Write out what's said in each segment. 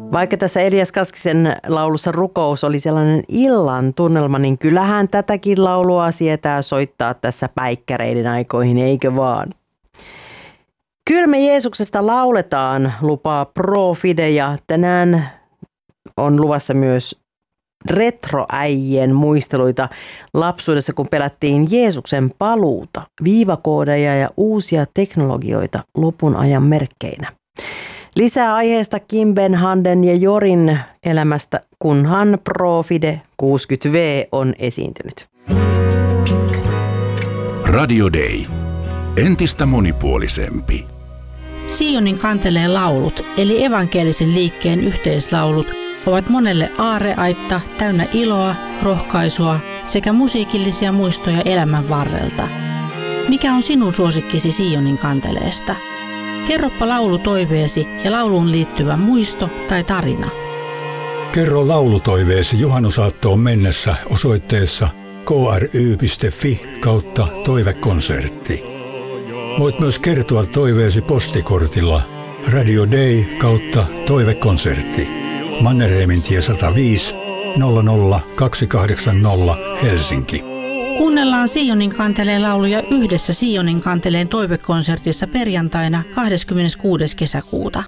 Vaikka tässä Elias Kaskisen laulussa Rukous oli sellainen illan tunnelma, niin kyllähän tätäkin laulua sietää soittaa tässä päikkäreiden aikoihin, eikö vaan? Kyllä me Jeesuksesta lauletaan, lupaa Pro-Fide, ja tänään on luvassa myös retroäijien muisteluita lapsuudessa, kun pelättiin Jeesuksen paluuta, viivakoodeja ja uusia teknologioita lopun ajan merkkeinä. Lisää aiheesta Kimben, Handen ja Jorin elämästä, kunhan Pro-Fide 60V on esiintynyt. Radio Day. Entistä monipuolisempi. Sionin kanteleen laulut, eli evankelisen liikkeen yhteislaulut, ovat monelle aarreaitta täynnä iloa, rohkaisua sekä musiikillisia muistoja elämän varrelta. Mikä on sinun suosikkisi Sionin kanteleesta? Kerropa laulutoiveesi ja lauluun liittyvä muisto tai tarina. Kerro laulutoiveesi juhannusaattoon mennessä osoitteessa kry.fi/toivekonsertti. Voit myös kertoa toiveesi postikortilla Radio Day /toivekonsertti. Mannerheimintie 105 00280 Helsinki. Kuunnellaan Sionin kanteleen lauluja yhdessä Sionin kanteleen toivekonsertissa perjantaina 26. kesäkuuta.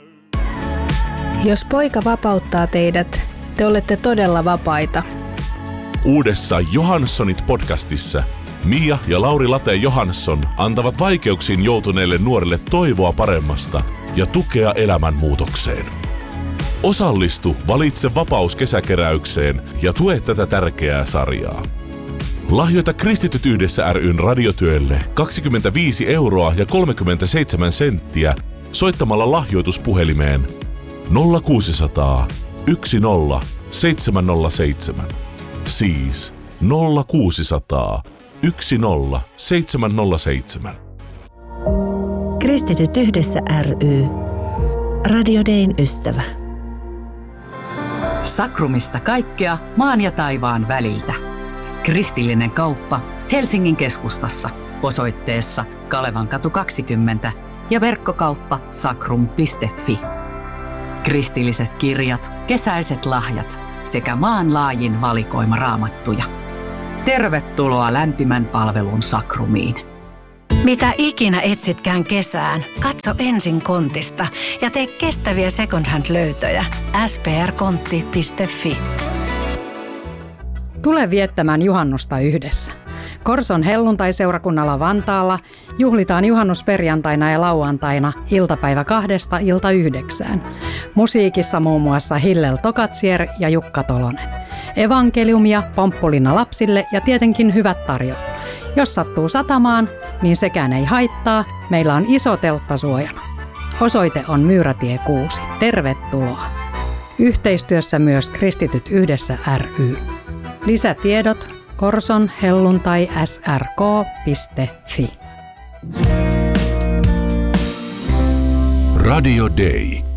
Jos poika vapauttaa teidät, te olette todella vapaita. Uudessa Johanssonit-podcastissa Mia ja Lauri Late Johansson antavat vaikeuksiin joutuneille nuorille toivoa paremmasta ja tukea elämänmuutokseen. Osallistu Valitse vapaus -kesäkeräykseen ja tue tätä tärkeää sarjaa. Lahjoita Kristityt yhdessä ry:n radiotyölle 25 € ja 37 senttiä soittamalla lahjoituspuhelimeen 0600 10 707. Siis 0600 10 707. Kristityt yhdessä ry. Radio Dayn ystävä. Sakrumista kaikkea maan ja taivaan väliltä. Kristillinen kauppa Helsingin keskustassa osoitteessa Kalevankatu 20 ja verkkokauppa sakrum.fi. Kristilliset kirjat, kesäiset lahjat sekä maanlaajin valikoima raamattuja. Tervetuloa lämpimän palvelun Sakrumiin. Mitä ikinä etsitkään kesään, katso ensin Kontista ja tee kestäviä second hand -löytöjä. sprkontti.fi. Tule viettämään juhannusta yhdessä. Korson helluntaiseurakunnalla Vantaalla juhlitaan juhannusperjantaina ja lauantaina iltapäivä 2–9. Musiikissa muun muassa Hillel Tokatsier ja Jukka Tolonen. Evankeliumia, pomppulina lapsille ja tietenkin hyvät tarjot. Jos sattuu satamaan, niin sekään ei haittaa. Meillä on iso teltta suojana. Osoite on Myyrätie 6. Tervetuloa. Yhteistyössä myös Kristityt yhdessä ry. Lisätiedot Korson helluntai srk.fi. Radio Day.